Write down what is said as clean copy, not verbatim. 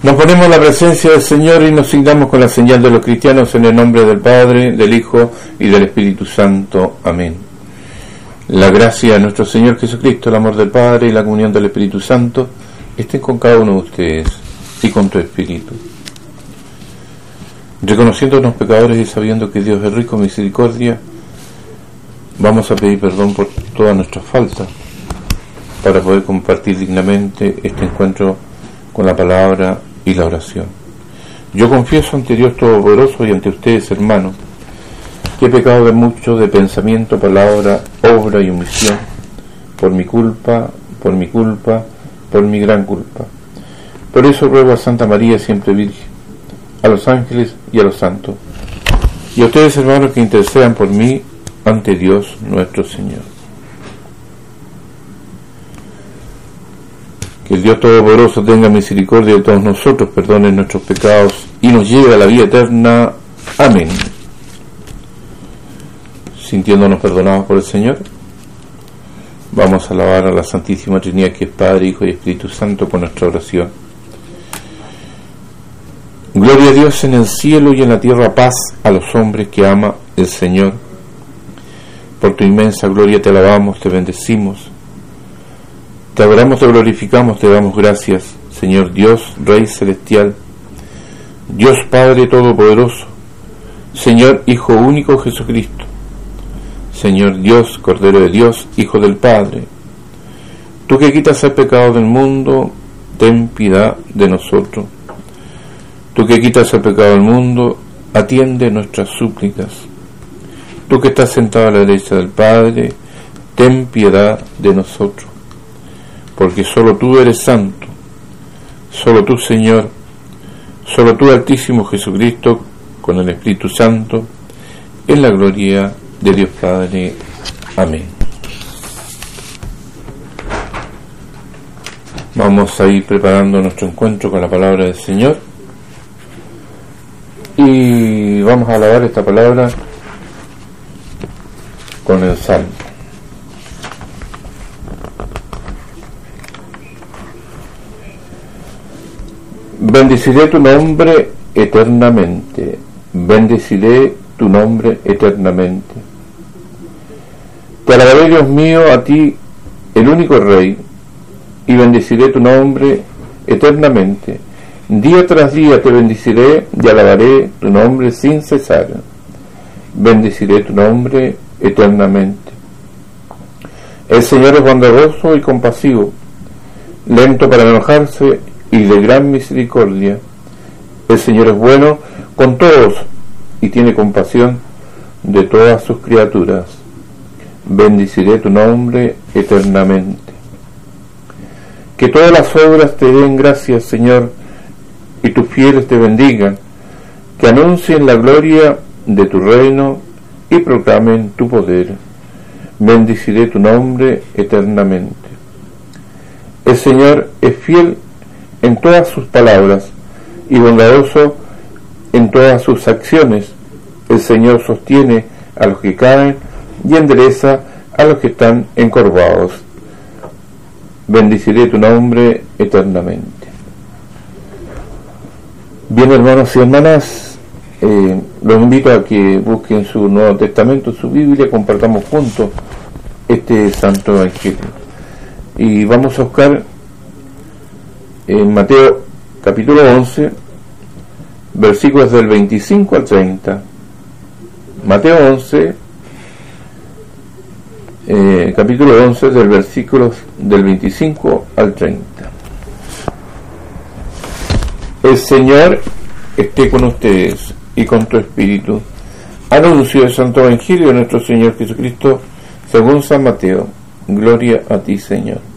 Nos ponemos en la presencia del Señor y nos signamos con la señal de los cristianos en el nombre del Padre, del Hijo y del Espíritu Santo. Amén. La gracia de nuestro Señor Jesucristo, el amor del Padre y la comunión del Espíritu Santo estén con cada uno de ustedes y con tu espíritu. Reconociéndonos pecadores y sabiendo que Dios es rico en misericordia, vamos a pedir perdón por todas nuestras faltas para poder compartir dignamente este encuentro con la palabra y la oración. Yo confieso ante Dios Todopoderoso y ante ustedes, hermanos, que he pecado de mucho, de pensamiento, palabra, obra y omisión, por mi culpa, por mi gran culpa. Por eso ruego a Santa María, siempre Virgen, a los ángeles y a los santos, y a ustedes, hermanos, que intercedan por mí ante Dios nuestro Señor. Que el Dios Todopoderoso tenga misericordia de todos nosotros, perdone nuestros pecados y nos lleve a la vida eterna. Amén. Sintiéndonos perdonados por el Señor, vamos a alabar a la Santísima Trinidad, que es Padre, Hijo y Espíritu Santo, con nuestra oración. Gloria a Dios en el cielo y en la tierra, paz a los hombres que ama el Señor. Por tu inmensa gloria te alabamos, te bendecimos, te adoramos, te glorificamos, te damos gracias, Señor Dios, Rey Celestial, Dios Padre Todopoderoso, Señor Hijo único Jesucristo, Señor Dios, Cordero de Dios, Hijo del Padre. Tú que quitas el pecado del mundo, ten piedad de nosotros. Tú que quitas el pecado del mundo, atiende nuestras súplicas. Tú que estás sentado a la derecha del Padre, ten piedad de nosotros. Porque solo tú eres santo, solo tú, Señor, solo tú, Altísimo Jesucristo, con el Espíritu Santo, en la gloria de Dios Padre. Amén. Vamos a ir preparando nuestro encuentro con la palabra del Señor y vamos a alabar esta palabra con el Salmo. Bendeciré tu nombre eternamente, bendeciré tu nombre eternamente. Te alabaré, Dios mío, a ti, el único Rey, y bendeciré tu nombre eternamente. Día tras día te bendeciré y alabaré tu nombre sin cesar. Bendeciré tu nombre eternamente. El Señor es bondadoso y compasivo, lento para enojarse y de gran misericordia. El Señor es bueno con todos y tiene compasión de todas sus criaturas. Bendeciré tu nombre eternamente. Que todas las obras te den gracias, Señor, y tus fieles te bendigan, que anuncien la gloria de tu reino y proclamen tu poder. Bendeciré tu nombre eternamente. El Señor es fiel en todas sus palabras y bondadoso en todas sus acciones. El Señor sostiene a los que caen y endereza a los que están encorvados. Bendeciré tu nombre eternamente. Bien, hermanos y hermanas, los invito a que busquen su Nuevo Testamento, su Biblia, compartamos juntos este Santo Evangelio. Y vamos a buscar en Mateo capítulo 11, versículos del 25 al 30. Mateo 11, capítulo 11, del versículos del 25 al 30. El Señor esté con ustedes y con tu espíritu. Anuncio el Santo Evangelio de nuestro Señor Jesucristo según San Mateo. Gloria a ti, Señor.